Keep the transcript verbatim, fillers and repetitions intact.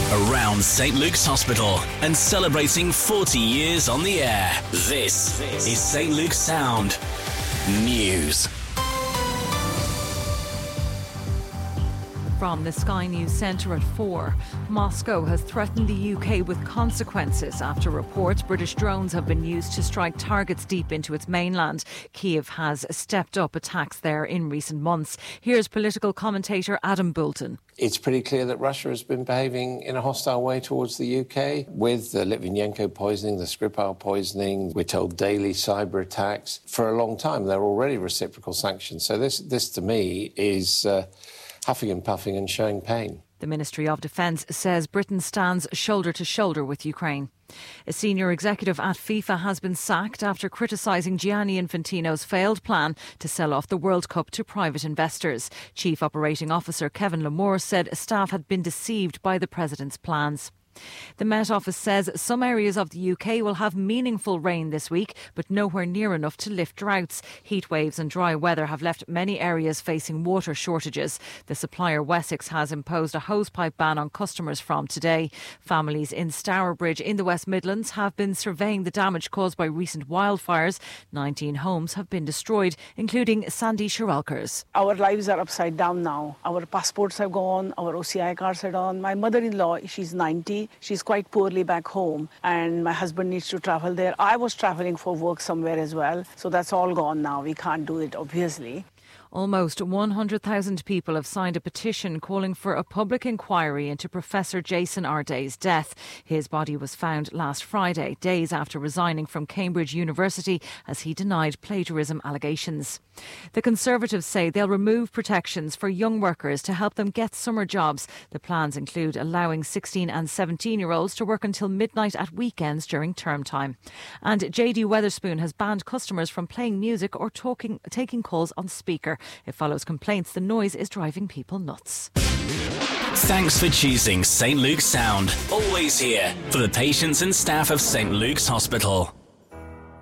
around Saint Luke's Hospital and celebrating forty years on the air. This is Saint Luke's Sound News. From the Sky News Centre at four. Moscow has threatened the U K with consequences after reports British drones have been used to strike targets deep into its mainland. Kiev has stepped up attacks there in recent months. Here's political commentator Adam Boulton. It's pretty clear that Russia has been behaving in a hostile way towards the U K with the Litvinenko poisoning, the Skripal poisoning. We're told daily cyber attacks. For a long time, there are already reciprocal sanctions. So this, this to me, is uh, huffing and puffing and showing pain. The Ministry of Defence says Britain stands shoulder to shoulder with Ukraine. A senior executive at FIFA has been sacked after criticising Gianni Infantino's failed plan to sell off the World Cup to private investors. Chief Operating Officer Kevin Lamore said staff had been deceived by the president's plans. The Met Office says some areas of the U K will have meaningful rain this week, but nowhere near enough to lift droughts. Heat waves and dry weather have left many areas facing water shortages. The supplier Wessex has imposed a hosepipe ban on customers from today. Families in Stourbridge in the West Midlands have been surveying the damage caused by recent wildfires. nineteen homes have been destroyed, including Sandy Shiralkers. Our lives are upside down now. Our passports have gone, our O C I cards are gone. My mother-in-law, she's ninety. She's quite poorly back home and my husband needs to travel there. I was travelling for work somewhere as well. So that's all gone now. We can't do it, obviously. Almost one hundred thousand people have signed a petition calling for a public inquiry into Professor Jason Arday's death. His body was found last Friday, days after resigning from Cambridge University as he denied plagiarism allegations. The Conservatives say they'll remove protections for young workers to help them get summer jobs. The plans include allowing sixteen and seventeen-year-olds to work until midnight at weekends during term time. And J D Wetherspoon has banned customers from playing music or talking, taking calls on speaker. It follows complaints the noise is driving people nuts. Thanks for choosing Saint Luke's Sound. Always here for the patients and staff of Saint Luke's Hospital.